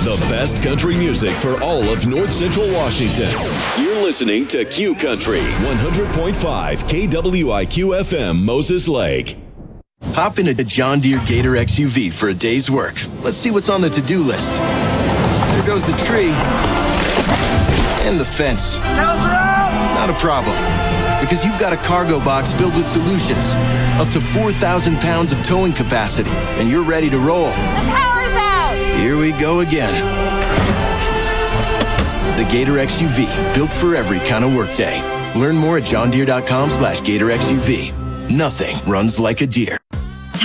The best country music for all of North Central Washington. You're listening to Q Country 100.5 KWIQ FM Moses Lake. Hop into the John Deere Gator XUV for a day's work. Let's see what's on the to-do list. There goes the tree. And the fence. Not a problem. Because you've got a cargo box filled with solutions. Up to 4,000 pounds of towing capacity. And you're ready to roll. The power's out! Here we go again. The Gator XUV. Built for every kind of workday. Learn more at johndeere.com/GatorXUV. Nothing runs like a Deere.